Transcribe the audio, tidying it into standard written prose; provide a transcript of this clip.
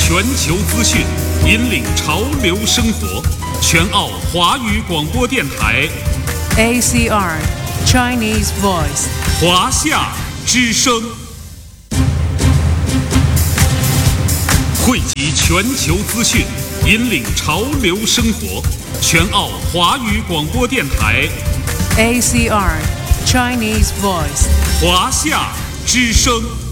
全球资讯，引领潮流生活。全澳华语广播电台 ACR Chinese Voice 华夏之声，汇集全球资讯，引领潮流生活。全澳华语广播电台 ACR Chinese Voice 华夏之声。